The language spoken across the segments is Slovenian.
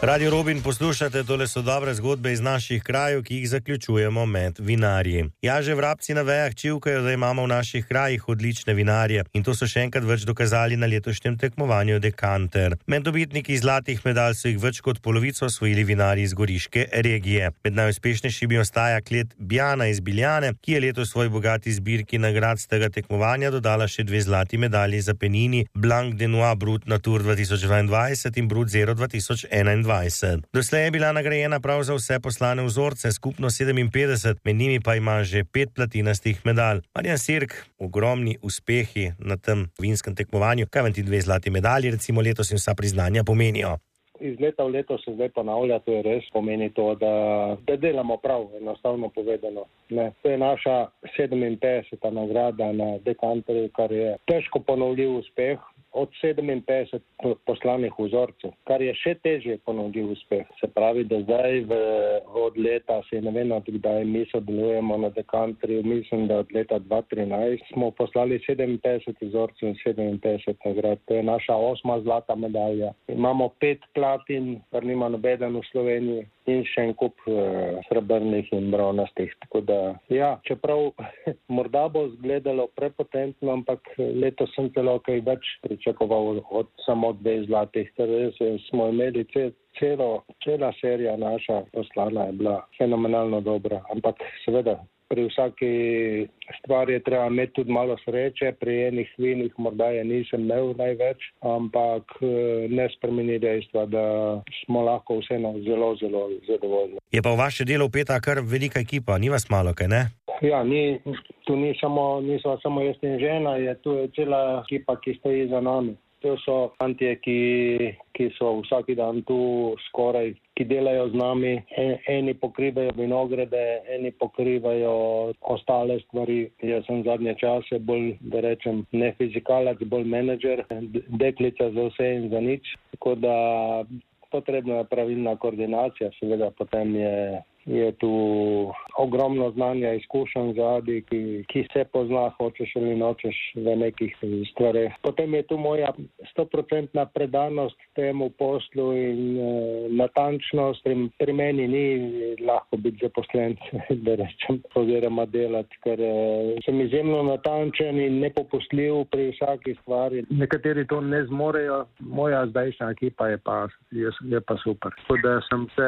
Radio Robin poslušate, tole so dobre zgodbe iz naših krajev, ki jih zaključujemo med vinarji. Ja, že vrabci na vejah čivkajo, da imamo v naših krajih odlične vinarje in to so še enkrat več dokazali na letošnjem tekmovanju Dekanter. Med dobitniki zlatih medalj so jih več kot polovico osvojili vinarji iz goriške regije. Med najuspešnejšimi ostaja klet Bjana iz Biljane, ki je letos svoj bogati zbirki nagrad z tega tekmovanja dodala še 2 zlati medalji za penini Blanc de Noix Brut Natur 2022 in Brut Zero 2021. Doslej je bila nagrajena prav za vse poslane vzorce, skupno 57, med njimi pa ima že 5 platinastih medalj. Marjan Sirk, ogromni uspehi na tem vinskem tekmovanju, kaj vam ti 2 zlati medalji, recimo letos in vsa priznanja pomenijo? Iz leta v leto se zdaj ponavlja, to je res, pomeni to, da delamo prav, enostavno povedano. To je naša 57. nagrada na Dekanterju, kar je težko ponovljiv uspeh od 57 poslanih vzorcev, kar je še težje ponovljiv uspeh. Se pravi, da zdaj od leta, se ne vem, kdaj mi sodelujemo na Dekanterju, mislim, da od leta 2013 smo poslali 57 vzorcev in 57 nagrad. To je naša 8. zlata medalja. Imamo 5 platin, kar nima nobeden v Sloveniji, in še en kup srebrnih in bronastih. Tako da, ja, čeprav morda bo izgledalo prepotentno, ampak letos sem celo kaj več pričakoval od samo 2 zlatih, ker smo imeli cela serija naša poslana je bila fenomenalno dobra, ampak seveda pri vsaki stvari je treba imeti tudi malo sreče, pri enih vinih morda je nisem imel največ, ampak ne spremeni dejstva, da smo lahko vseeno zelo zadovoljni. Je pa v vaše delo vpeta kar velika ekipa, ni vas malo, kaj ne? Ja, tu niso samo jaz in žena, tu je cela ekipa, ki stoji za nami. To so fantje, ki so vsaki dan tu skoraj, ki delajo z nami. Eni pokrivajo vinograde, eni pokrivajo ostale stvari. Jaz sem zadnje čase bolj, da rečem, ne fizikalac, bolj menedžer, deklica za vse in za nič. Tako da potrebna je pravilna koordinacija, seveda potem je tu ogromno znanja, izkušenj zadaj, ki se pozna, hočeš ali nočeš v nekih stvareh. Potem je tu moja 100% predanost temu poslu in natančnost. Pri meni ni lahko biti zaposlen, da rečem, oziroma delati, ker sem izjemno natančen in nepopustljiv pri vsaki stvari. Nekateri to ne zmorejo, moja zdajšnja ekipa je pa super. Tako da sem se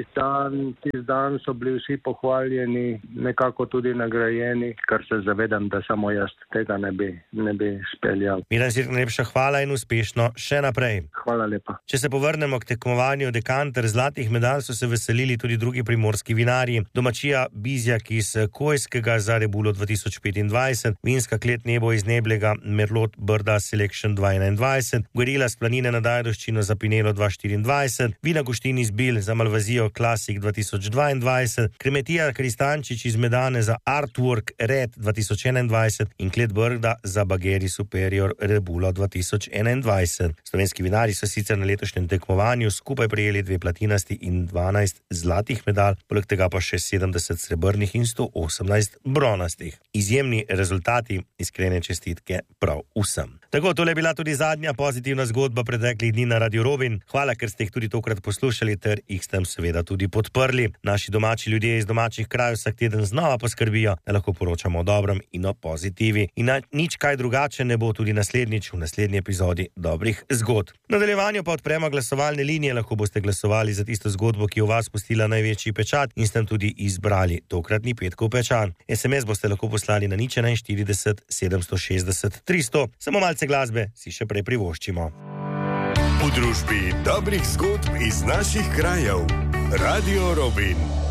tisti dan so bili vsi pohvaljeni, nekako tudi nagrajeni, kar se zavedam, da samo jaz tega ne bi speljal. Miran Sirk, najlepša hvala in uspešno še naprej. Hvala lepa. Če se povrnemo k tekmovanju Dekanter, zlatih medalj so se veselili tudi drugi primorski vinarji. Domačija Bizjak iz Kojskega za Rebulo 2025, vinska klet Nebo iz Neblega, Merlot Brda Selection 2021, Gorila s planine na Dajdoščino za Pinelo 2024, Vina Guštin iz Bil za Malvazijo Classic 2022, Kremetija Kristančič iz Medane za Artwork Red 2021 in klet Brda za Bageri Superior Rebulo 2021. Slovenski vinarji so sicer na letošnjem tekmovanju skupaj prejeli 2 platinasti in 12 zlatih medalj, poleg tega pa še 70 srebrnih in 118 bronastih. Izjemni rezultati, iskrene čestitke prav vsem. Tako, tole je bila tudi zadnja pozitivna zgodba preteklih dni na Radio Robin. Hvala, ker ste jih tudi tokrat poslušali ter jih s tem seveda tudi podprli. Naši domači ljudje iz domačih krajev vsak teden znova poskrbijo, da lahko poročamo o dobrem in o pozitivi. In nič kaj drugače ne bo tudi naslednjič v naslednji epizodi dobrih zgodb. V nadaljevanju pa odpremo glasovalne linije, lahko boste glasovali za tisto zgodbo, ki je v vas pustila največji pečat in s tem tudi izbrali tokratni petkov pečat. SMS boste lahko poslali na 041 760 300. Samo malce glasbe si še prej privoščimo. V družbi dobrih zgodb iz naših krajev. Radio Robin.